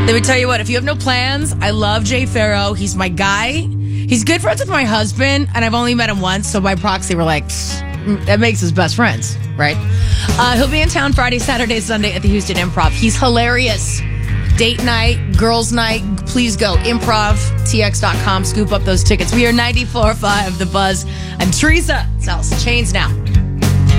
Let me tell you what, if you have no plans, I love Jay Farrow. He's my guy. He's good friends with my husband, and I've only met him once, so by proxy, we're like, that makes us best friends, right? He'll be in town Friday, Saturday, Sunday at the Houston Improv. He's hilarious. Date night, girls' night, please go. ImprovTX.com. Scoop up those tickets. We are 94.5 The Buzz. I'm Teresa. It's Alice in Chains now.